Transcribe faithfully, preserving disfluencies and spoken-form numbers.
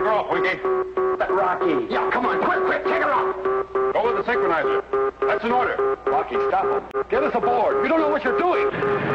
her off, Winky. But Rocky. Yeah, come on, quick, quick, take her off. Go with the synchronizer. That's an order. Rocky, stop him. Get us aboard. You don't know what you're doing.